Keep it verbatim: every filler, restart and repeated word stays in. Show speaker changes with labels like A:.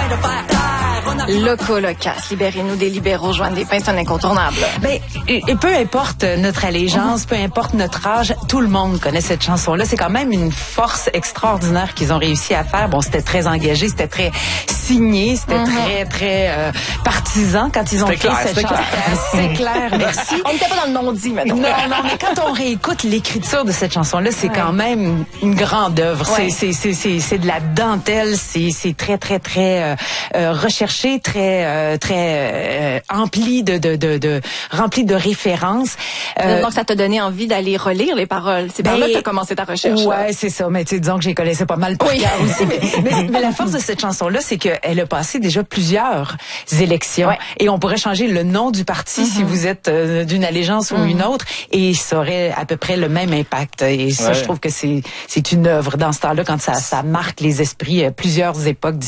A: Loco Locas, libérez-nous des libéraux, Joanne Despins, c'est un incontournable.
B: Ben, et peu importe notre allégeance, mm-hmm. peu importe notre âge, tout le monde connaît cette chanson-là. C'est quand même une force extraordinaire qu'ils ont réussi à faire. Bon, c'était très engagé, c'était très signé, c'était mm-hmm. très, très euh, partisan quand ils ont fait
C: clair,
B: cette chanson. C'est clair, merci.
A: On n'était pas dans le non-dit, maintenant.
B: Non, non, mais quand on réécoute l'écriture de cette chanson-là, c'est ouais. quand même une grande œuvre. Ouais. C'est, c'est, c'est, c'est de la dentelle, c'est, c'est très, très, très euh, euh, recherché, très, euh, très euh, empli de, de, de, de, rempli de références.
A: Euh, Donc, ça t'a donné envie d'aller relire les paroles. C'est ben, par là que t'as commencé ta recherche.
B: Ouais,
A: là.
B: c'est ça. Mais tu sais, disons que j'ai connaissais pas mal par
A: oui.
B: cœur aussi. Mais, mais, mais la force de cette chanson-là, c'est qu'elle a passé déjà plusieurs élections. Ouais. Et on pourrait changer le nom du parti mm-hmm. si vous êtes euh, d'une allégeance mm-hmm. ou une autre, et ça aurait à peu près le même impact. Et ça, ouais. je trouve que c'est, c'est une œuvre dans ce temps-là, quand ça, ça marque les esprits, euh, plusieurs époques